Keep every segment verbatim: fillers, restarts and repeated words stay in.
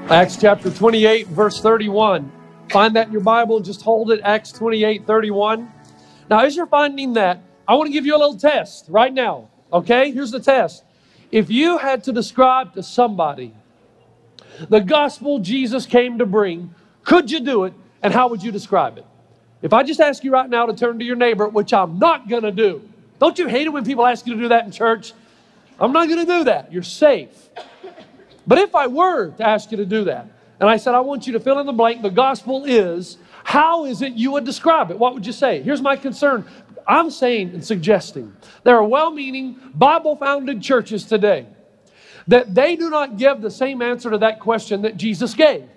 Acts chapter twenty-eight, verse thirty-one. Find that in your Bible. Just hold it, Acts twenty-eight, thirty-one. Now, as you're finding that, I want to give you a little test right now. Okay, here's the test. If you had to describe to somebody the gospel Jesus came to bring, could you do it, and how would you describe it? If I just ask you right now to turn to your neighbor, which I'm not going to do. Don't you hate it when people ask you to do that in church? I'm not going to do that. You're safe. But if I were to ask you to do that, and I said, I want you to fill in the blank, the gospel is, how is it you would describe it? What would you say? Here's my concern. I'm saying and suggesting there are well-meaning, Bible-founded churches today that they do not give the same answer to that question that Jesus gave.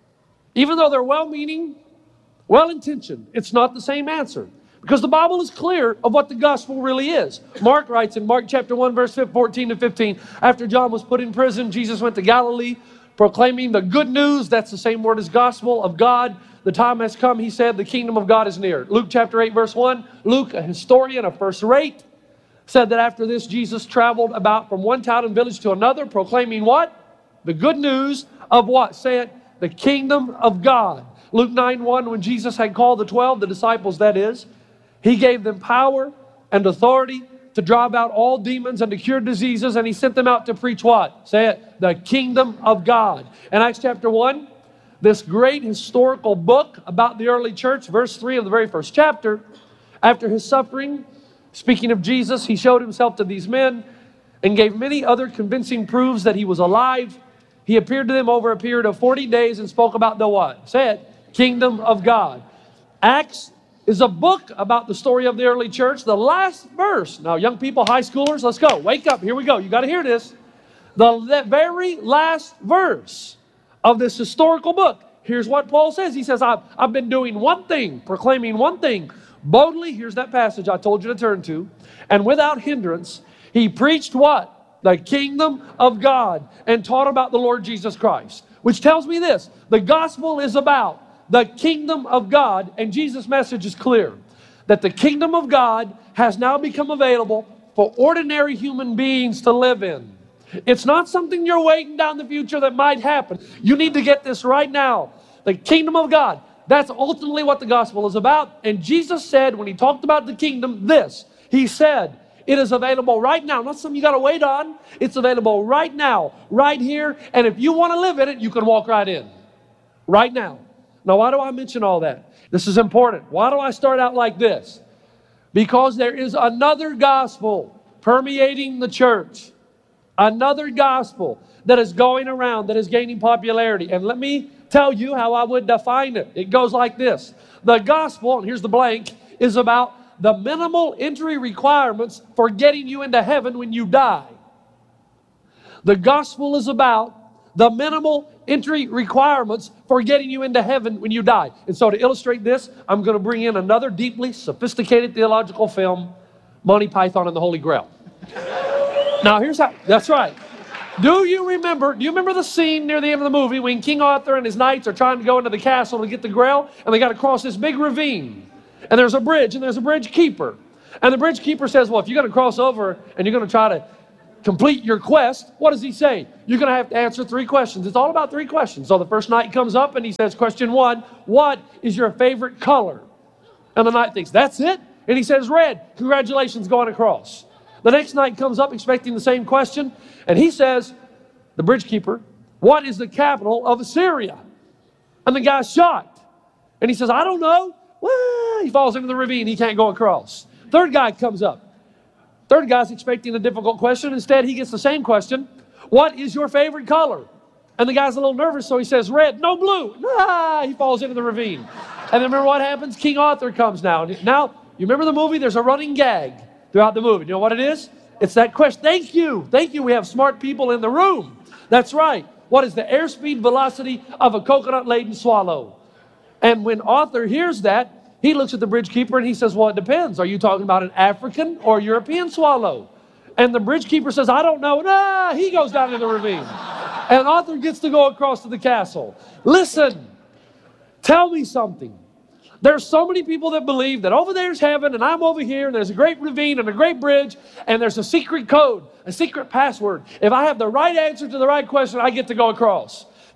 Even though they're well-meaning, well-intentioned, it's not the same answer. Because the Bible is clear of what the gospel really is. Mark writes in Mark chapter one, verse fourteen to fifteen, after John was put in prison, Jesus went to Galilee, proclaiming the good news, that's the same word as gospel, of God. The time has come, he said, the kingdom of God is near. Luke chapter eight, verse one, Luke, a historian of first rate, said that after this, Jesus traveled about from one town and village to another, proclaiming what? The good news of what? Say it, the kingdom of God. Luke nine, one, when Jesus had called the twelve, the disciples that is, he gave them power and authority to drive out all demons and to cure diseases, and he sent them out to preach what? Say it, the kingdom of God. In Acts chapter one, this great historical book about the early church, verse three of the very first chapter, after his suffering, speaking of Jesus, he showed himself to these men and gave many other convincing proofs that he was alive. He appeared to them over a period of forty days and spoke about the what? Say it, kingdom of God. Acts is a book about the story of the early church. The last verse. Now, young people, high schoolers, let's go. Wake up. Here we go. You got to hear this. The, the very last verse of this historical book. Here's what Paul says. He says, I've, I've been doing one thing, proclaiming one thing, boldly. Here's that passage I told you to turn to. And without hindrance, he preached what? The kingdom of God, and taught about the Lord Jesus Christ. Which tells me this. The gospel is about the kingdom of God, and Jesus' message is clear, that the kingdom of God has now become available for ordinary human beings to live in. It's not something you're waiting down the future that might happen. You need to get this right now. The kingdom of God, that's ultimately what the gospel is about. And Jesus said, when he talked about the kingdom, this, he said, it is available right now. Not something you got to wait on. It's available right now, right here. And if you want to live in it, you can walk right in. Right now. Now, why do I mention all that? This is important. Why do I start out like this? Because there is another gospel permeating the church. Another gospel that is going around, that is gaining popularity. And let me tell you how I would define it. It goes like this. The gospel, and here's the blank, is about the minimal entry requirements for getting you into heaven when you die. The gospel is about the minimal entry requirements for getting you into heaven when you die. And so to illustrate this, I'm going to bring in another deeply sophisticated theological film, Monty Python and the Holy Grail. Now here's how, that's right. Do you remember, do you remember the scene near the end of the movie when King Arthur and his knights are trying to go into the castle to get the Grail, and they got to cross this big ravine, and there's a bridge, and there's a bridge keeper. And the bridge keeper says, well, if you're going to cross over and you're going to try to complete your quest, what does he say? You're going to have to answer three questions. It's all about three questions. So the first knight comes up and he says, question one, what is your favorite color? And the knight thinks, that's it? And he says, red. Congratulations, going across. The next knight comes up expecting the same question, and he says, the bridge keeper, what is the capital of Assyria? And the guy's shocked. And he says, I don't know. Well, he falls into the ravine. He can't go across. Third guy comes up. Third guy's expecting a difficult question. Instead, he gets the same question. What is your favorite color? And the guy's a little nervous, so he says, red. No, blue. Ah, he falls into the ravine. And then remember what happens? King Arthur comes now. Now, you remember the movie? There's a running gag throughout the movie. You know what it is? It's that question. Thank you. Thank you. We have smart people in the room. That's right. What is the airspeed velocity of a coconut-laden swallow? And when Arthur hears that, he looks at the bridge keeper and he says, well, it depends. Are you talking about an African or European swallow? And the bridge keeper says, I don't know. Nah, he goes down in the ravine. And Arthur gets to go across to the castle. Listen, tell me something. There's so many people that believe that over there's heaven and I'm over here and there's a great ravine and a great bridge and there's a secret code, a secret password. If I have the right answer to the right question, I get to go across.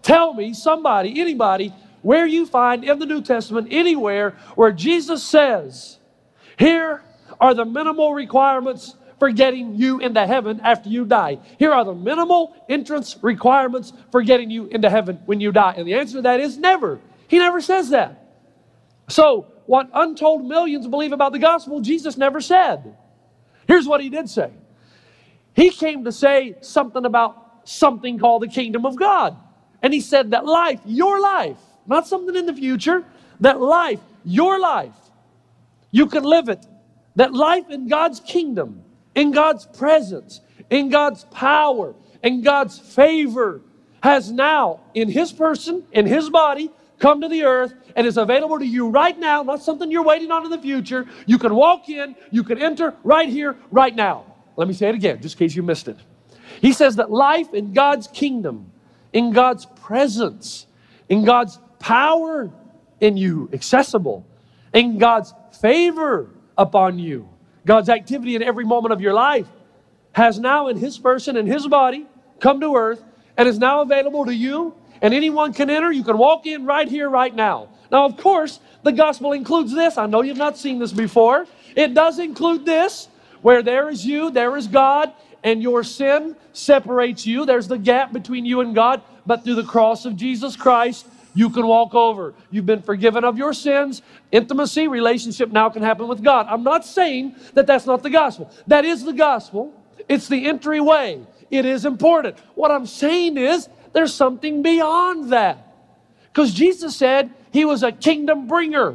Tell me, somebody, anybody, where you find in the New Testament anywhere where Jesus says, here are the minimal requirements for getting you into heaven after you die. Here are the minimal entrance requirements for getting you into heaven when you die. And the answer to that is never. He never says that. So, what untold millions believe about the gospel, Jesus never said. Here's what he did say. He came to say something about something called the kingdom of God. And he said that life, your life, not something in the future, that life, your life, you can live it. That life in God's kingdom, in God's presence, in God's power, in God's favor, has now, in His person, in His body, come to the earth and is available to you right now, not something you're waiting on in the future. You can walk in, you can enter right here, right now. Let me say it again, just in case you missed it. He says that life in God's kingdom, in God's presence, in God's power in you, accessible, in God's favor upon you, God's activity in every moment of your life, has now in His person and His body come to earth and is now available to you, and anyone can enter. You can walk in right here, right now. Now, of course, the gospel includes this. I know you've not seen this before. It does include this, where there is you, there is God, and your sin separates you. There's the gap between you and God, but through the cross of Jesus Christ, you can walk over. You've been forgiven of your sins. Intimacy, relationship now can happen with God. I'm not saying that that's not the gospel. That is the gospel. It's the entryway. It is important. What I'm saying is there's something beyond that. Because Jesus said He was a kingdom bringer.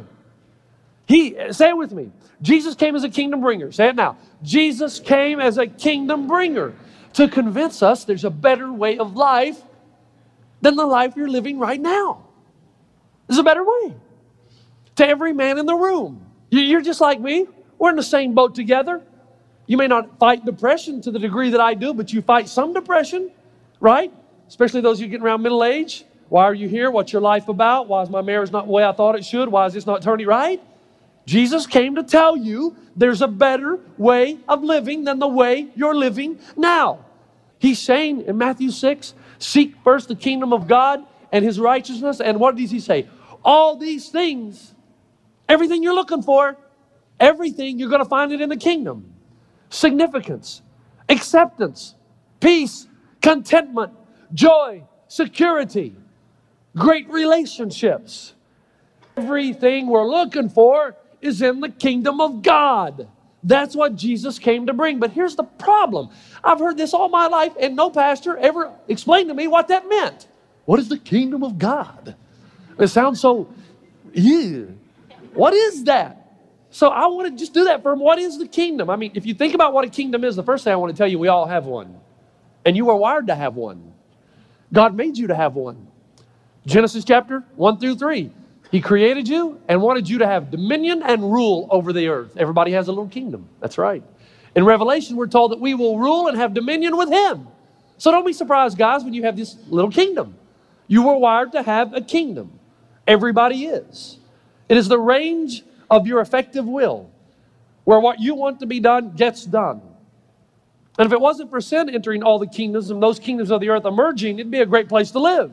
He, say it with me. Jesus came as a kingdom bringer. Say it now. Jesus came as a kingdom bringer to convince us there's a better way of life than the life you're living right now. There's a better way. To every man in the room. You're just like me. We're in the same boat together. You may not fight depression to the degree that I do, but you fight some depression, right? Especially those of you getting around middle age. Why are you here? What's your life about? Why is my marriage not the way I thought it should? Why is this not turning right? Jesus came to tell you there's a better way of living than the way you're living now. He's saying in Matthew six, seek first the kingdom of God and His righteousness. And what does He say? All these things, everything you're looking for, everything, you're going to find it in the kingdom. Significance, acceptance, peace, contentment, joy, security, great relationships. Everything we're looking for is in the kingdom of God. That's what Jesus came to bring. But here's the problem. I've heard this all my life, and no pastor ever explained to me what that meant. What is the kingdom of God? It sounds so, yeah. What is that? So I want to just do that for him. What is the kingdom? I mean, if you think about what a kingdom is, the first thing I want to tell you, we all have one. And you were wired to have one. God made you to have one. Genesis chapter one through three. He created you and wanted you to have dominion and rule over the earth. Everybody has a little kingdom. That's right. In Revelation, we're told that we will rule and have dominion with Him. So don't be surprised, guys, when you have this little kingdom. You were wired to have a kingdom. Everybody is. It is the range of your effective will, where what you want to be done gets done. And if it wasn't for sin entering all the kingdoms and those kingdoms of the earth emerging, it'd be a great place to live.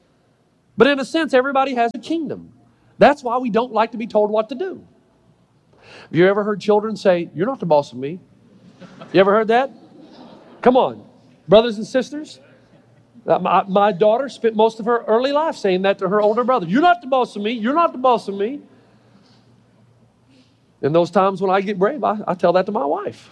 But in a sense, everybody has a kingdom. That's why we don't like to be told what to do. Have you ever heard children say, "You're not the boss of me"? You ever heard that? Come on, brothers and sisters. Uh, my, my daughter spent most of her early life saying that to her older brother. "You're not the boss of me. You're not the boss of me." In those times when I get brave, I, I tell that to my wife.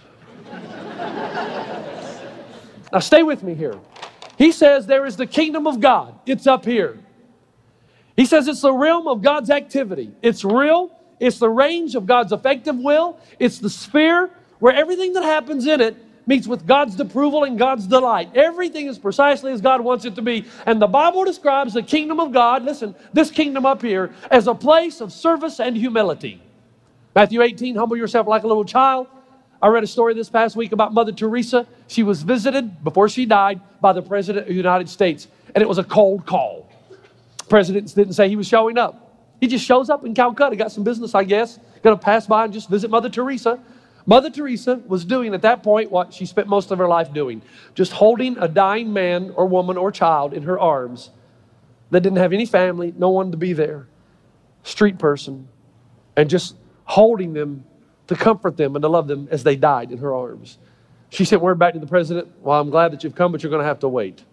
Now stay with me here. He says there is the kingdom of God. It's up here. He says it's the realm of God's activity. It's real. It's the range of God's effective will. It's the sphere where everything that happens in it meets with God's approval and God's delight. Everything is precisely as God wants it to be. And the Bible describes the kingdom of God, listen, this kingdom up here, as a place of service and humility. Matthew eighteen, humble yourself like a little child. I read a story this past week about Mother Teresa. She was visited before she died by the President of the United States. And it was a cold call. The President didn't say he was showing up. He just shows up in Calcutta, got some business, I guess. Going to pass by and just visit Mother Teresa. Mother Teresa was doing at that point what she spent most of her life doing. Just holding a dying man or woman or child in her arms that didn't have any family, no one to be there, street person, and just holding them to comfort them and to love them as they died in her arms. She sent word back to the president, well, I'm glad that you've come, but you're going to have to wait.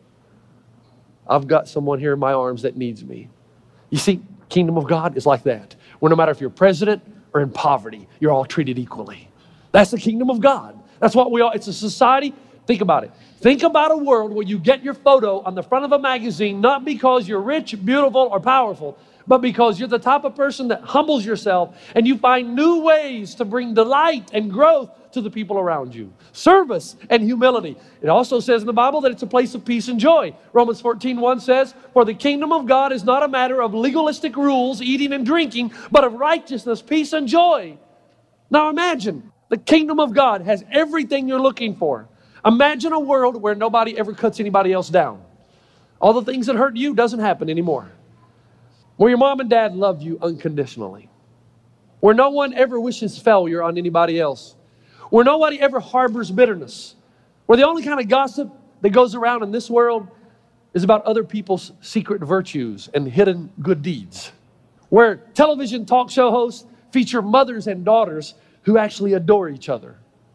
I've got someone here in my arms that needs me. You see, kingdom of God is like that. Where no matter if you're president or in poverty, you're all treated equally. That's the kingdom of God. That's what we are. It's a society. Think about it. Think about a world where you get your photo on the front of a magazine, not because you're rich, beautiful, or powerful, but because you're the type of person that humbles yourself and you find new ways to bring delight and growth to the people around you. Service and humility. It also says in the Bible that it's a place of peace and joy. Romans fourteen one says, for the kingdom of God is not a matter of legalistic rules, eating and drinking, but of righteousness, peace, and joy. Now imagine, the kingdom of God has everything you're looking for. Imagine a world where nobody ever cuts anybody else down. All the things that hurt you doesn't happen anymore. Where your mom and dad love you unconditionally. Where no one ever wishes failure on anybody else. Where nobody ever harbors bitterness. Where the only kind of gossip that goes around in this world is about other people's secret virtues and hidden good deeds. Where television talk show hosts feature mothers and daughters who actually adore each other.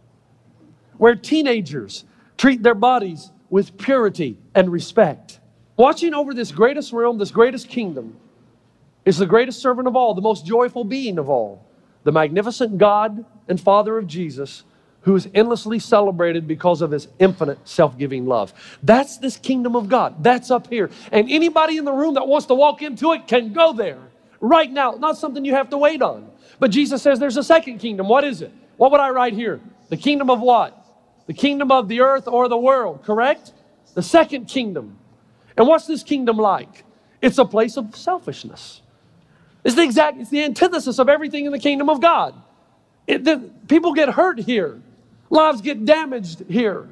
Where teenagers treat their bodies with purity and respect. Watching over this greatest realm, this greatest kingdom, is the greatest servant of all, the most joyful being of all, the magnificent God and Father of Jesus, who is endlessly celebrated because of his infinite self-giving love. That's this kingdom of God. That's up here. And anybody in the room that wants to walk into it can go there right now. Not something you have to wait on. But Jesus says there's a second kingdom. What is it? What would I write here? The kingdom of what? The kingdom of the earth or the world, correct? The second kingdom. And what's this kingdom like? It's a place of selfishness. It's the exact, it's the antithesis of everything in the kingdom of God. It, the, people get hurt here. Lives get damaged here.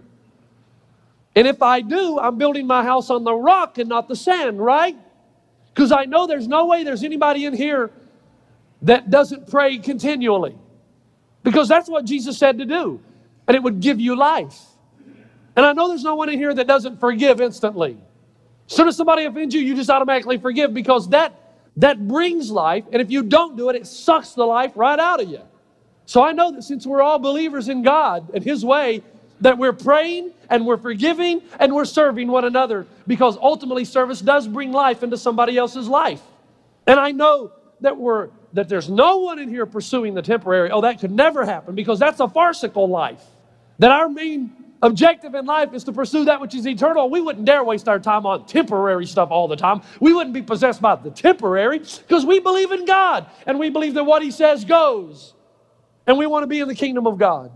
And if I do, I'm building my house on the rock and not the sand, right? Because I know there's no way there's anybody in here that doesn't pray continually. Because that's what Jesus said to do. And it would give you life. And I know there's no one in here that doesn't forgive instantly. As soon as somebody offends you, you just automatically forgive because that, that brings life. And if you don't do it, it sucks the life right out of you. So I know that since we're all believers in God and his way, that we're praying and we're forgiving and we're serving one another because ultimately service does bring life into somebody else's life. And I know that we're that there's no one in here pursuing the temporary. Oh, that could never happen because that's a farcical life. That our main objective in life is to pursue that which is eternal. We wouldn't dare waste our time on temporary stuff all the time. We wouldn't be possessed by the temporary because we believe in God and we believe that what he says goes. And we want to be in the kingdom of God.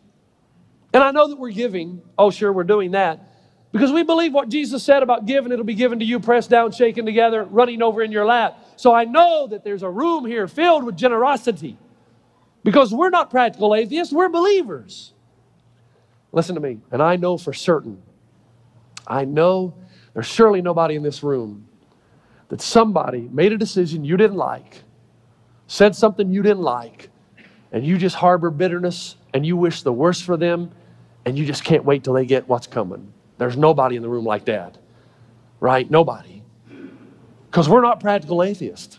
And I know that we're giving. Oh, sure, we're doing that. Because we believe what Jesus said about giving, it'll be given to you, pressed down, shaken together, running over in your lap. So I know that there's a room here filled with generosity. Because we're not practical atheists, we're believers. Listen to me, and I know for certain, I know there's surely nobody in this room that somebody made a decision you didn't like, said something you didn't like, and you just harbor bitterness, and you wish the worst for them, and you just can't wait till they get what's coming. There's nobody in the room like that, right? Nobody. Because we're not practical atheists.